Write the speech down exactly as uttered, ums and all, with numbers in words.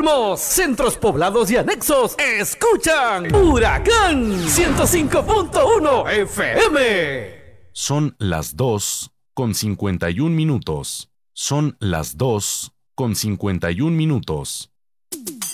Olmos, centros poblados y anexos escuchan Huracán ciento cinco punto uno F M. Son las dos con cincuenta y un minutos. Son las dos con cincuenta y un minutos.